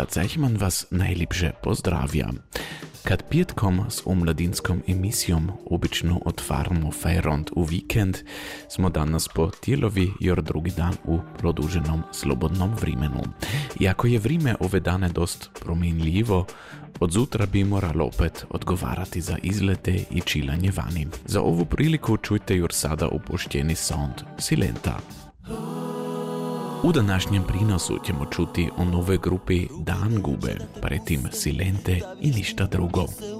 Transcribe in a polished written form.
Nikola Zajman vas najljepše pozdravlja. Kad pijetkom s omladinskom emisijom obično otvaramo Fajront u vikend, smo danas po tijelovi jer drugi dan u produženom slobodnom vremenu. Iako je vrime ove dane dost promijenljivo, od zutra bi moralo opet odgovarati za izlete i čilanje vani. Za ovu priliku čujte još sada upoštjeni sound Silenta. U današnjem prinosu ćemo čuti o nove grupi Dan Gube, pretim Silente i ništa drugo.